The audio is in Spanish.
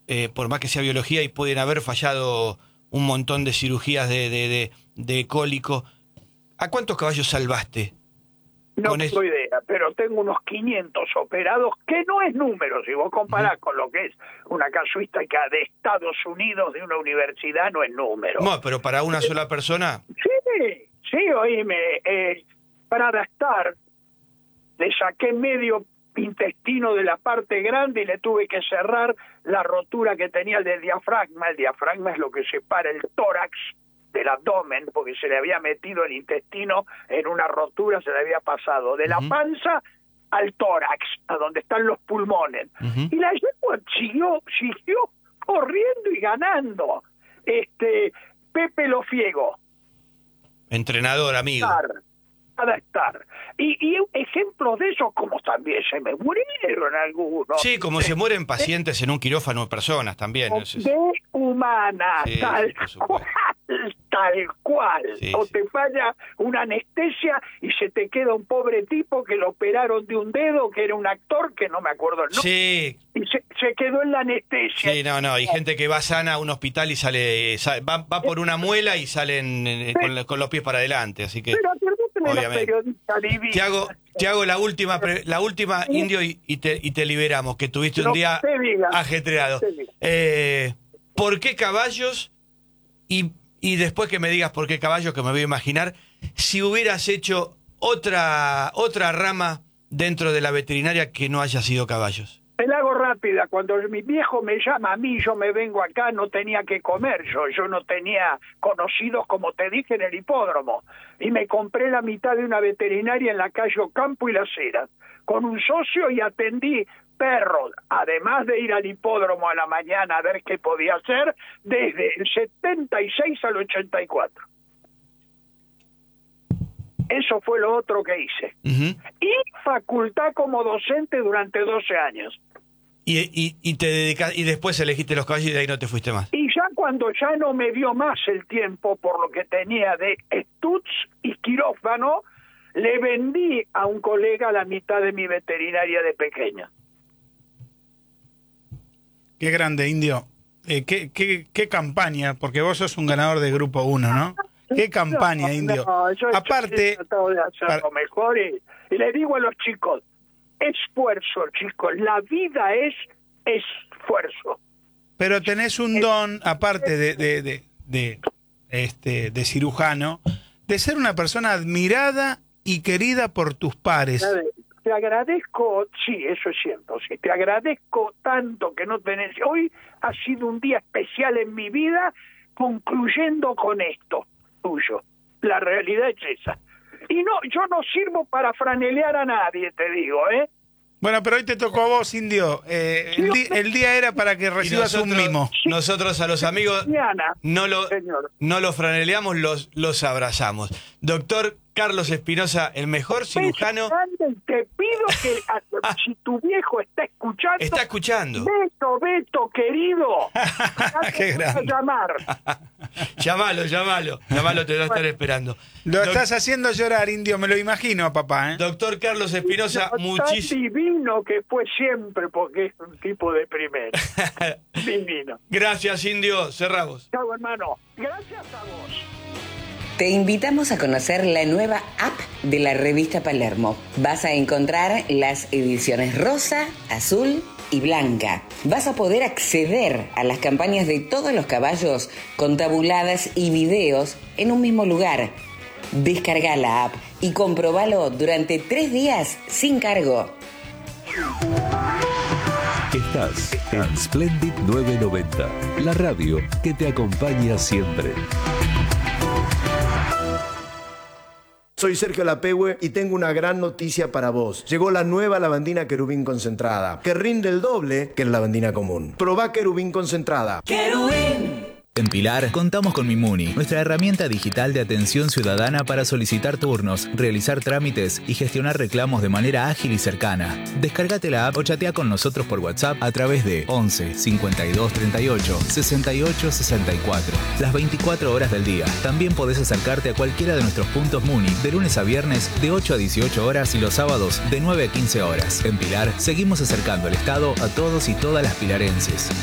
por más que sea biología, y pueden haber fallado un montón de cirugías de cólico. ¿A cuántos caballos salvaste? No tengo idea, pero tengo unos 500 operados, que no es número, si vos comparás con lo que es una casuística de Estados Unidos, de una universidad, no es número. No, pero para una sola persona... Sí, oíme, para adaptar, le saqué medio intestino de la parte grande y le tuve que cerrar la rotura que tenía el diafragma. El diafragma es lo que separa el tórax del abdomen, porque se le había metido el intestino en una rotura, se le había pasado de la panza al tórax, a donde están los pulmones. Y la yegua siguió corriendo y ganando. Pepe Lofiego, entrenador, amigo. Adaptar. Y ejemplos de esos, como también se me murieron algunos. Sí, como se mueren pacientes en un quirófano, personas también. De humana, sí, tal cual. Sí, o te falla una anestesia y se te queda un pobre tipo que lo operaron de un dedo, que era un actor, que no me acuerdo el nombre. Sí. Y se quedó en la anestesia. Sí, no, hay gente que va sana a un hospital y va por una muela y salen con los pies para adelante, así que... Pero obviamente. Te hago la última, Indio, y te liberamos, que tuviste un día ajetreado. ¿Por qué caballos? Y después que me digas por qué caballos, que me voy a imaginar, si hubieras hecho otra rama dentro de la veterinaria que no haya sido caballos. Te la hago rápida. Cuando mi viejo me llama a mí, yo me vengo acá, no tenía que comer yo no tenía conocidos, como te dije, en el hipódromo, y me compré la mitad de una veterinaria en la calle Ocampo y Las Heras, con un socio, y atendí perros, además de ir al hipódromo a la mañana a ver qué podía hacer, desde el 76 al 84. Eso fue lo otro que hice. Y facultad como docente durante 12 años. Y te dedicas, y después elegiste los caballos y de ahí no te fuiste más. Y ya cuando ya no me dio más el tiempo por lo que tenía de estuds y quirófano, le vendí a un colega la mitad de mi veterinaria de pequeña. Qué grande, Indio. Qué campaña, porque vos sos un ganador de Grupo 1, ¿no? Qué campaña, Indio. Aparte, he tratado de hacer lo mejor y le digo a los chicos, esfuerzo, chicos, la vida es esfuerzo. Pero tenés un don, aparte de cirujano, de ser una persona admirada y querida por tus pares. Te agradezco, sí, eso es cierto, sí, te agradezco tanto que no tenés... Hoy ha sido un día especial en mi vida, concluyendo con esto tuyo. La realidad es esa. Y no, yo no sirvo para franelear a nadie, te digo, ¿eh? Bueno, pero hoy te tocó a vos, Indio. El día era para que recibas un mimo. Nosotros a los amigos no los franeleamos, los abrazamos. Doctor Carlos Espinosa, el mejor cirujano. Te pido que si tu viejo está escuchando. Está escuchando. Beto, querido. Qué grande. Llamalo, te va a estar esperando. Lo estás haciendo llorar, Indio, me lo imagino, papá, ¿eh? Doctor Carlos Espinosa, muchísimo. Divino que fue siempre, porque es un tipo de primera. Divino. Gracias, Indio. Cerramos. Chau, hermano. Gracias a vos. Te invitamos a conocer la nueva app de la revista Palermo. Vas a encontrar las ediciones rosa, azul y blanca. Vas a poder acceder a las campañas de todos los caballos con tabuladas y videos en un mismo lugar. Descarga la app y comprobalo durante 3 días sin cargo. Estás en Splendid 990, la radio que te acompaña siempre. Soy Sergio Lapehue y tengo una gran noticia para vos. Llegó la nueva lavandina Querubín concentrada, que rinde el doble que la lavandina común. Probá Querubín concentrada. ¡Querubín! En Pilar contamos con Mimuni, nuestra herramienta digital de atención ciudadana para solicitar turnos, realizar trámites y gestionar reclamos de manera ágil y cercana. Descárgate la app o chatea con nosotros por WhatsApp a través de 11 52 38 68 64. Las 24 horas del día. También podés acercarte a cualquiera de nuestros puntos Muni de lunes a viernes de 8 a 18 horas y los sábados de 9 a 15 horas. En Pilar seguimos acercando el Estado a todos y todas las pilarenses.